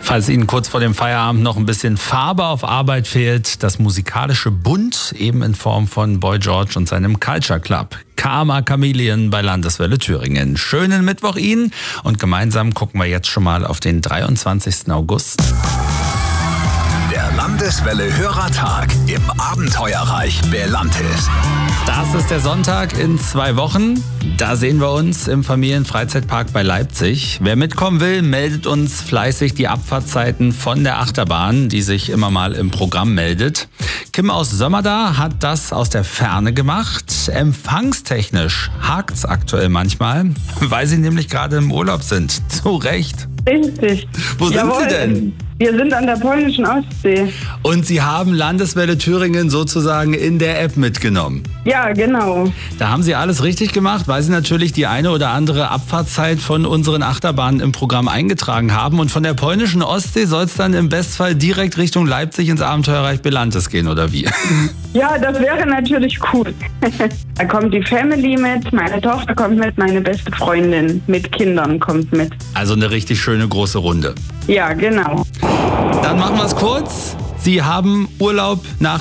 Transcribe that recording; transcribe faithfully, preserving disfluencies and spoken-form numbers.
Falls Ihnen kurz vor dem Feierabend noch ein bisschen Farbe auf Arbeit fehlt, das musikalische Bund eben in Form von Boy George und seinem Culture Club. Karma Chameleon bei Landeswelle Thüringen. Schönen Mittwoch Ihnen und gemeinsam gucken wir jetzt schon mal auf den dreiundzwanzigsten August. Der Landeswelle Hörertag im Abenteuerreich Belantis. Das ist der Sonntag in zwei Wochen. Da sehen wir uns im Familienfreizeitpark bei Leipzig. Wer mitkommen will, meldet uns fleißig die Abfahrtzeiten von der Achterbahn, die sich immer mal im Programm meldet. Kim aus Sömmerda hat das aus der Ferne gemacht. Empfangstechnisch hakt's aktuell manchmal, weil sie nämlich gerade im Urlaub sind. Zu Recht. Richtig. Wo sind Jawohl, Sie denn? Wir sind an der polnischen Ostsee. Und Sie haben Landeswelle Thüringen sozusagen in der App mitgenommen. Ja, genau. Da haben Sie alles richtig gemacht, weil Sie natürlich die eine oder andere Abfahrtzeit von unseren Achterbahnen im Programm eingetragen haben. Und von der polnischen Ostsee soll es dann im Bestfall direkt Richtung Leipzig ins Abenteuerreich Belantis gehen, oder wie? Ja, das wäre natürlich cool. Da kommt die Family mit, meine Tochter kommt mit, meine beste Freundin mit Kindern kommt mit. Also eine richtig schöne große Runde. Ja, genau. Dann machen wir es kurz. Sie haben Urlaub nach